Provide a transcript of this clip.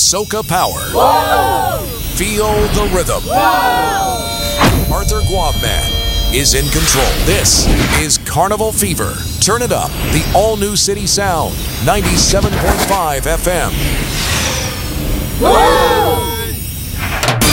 Soca Power. Whoa! Feel the rhythm. Whoa! Arthur Guavman is in control. This is Carnival Fever. Turn it up. The all-new City Sound. 97.5 FM. Whoa!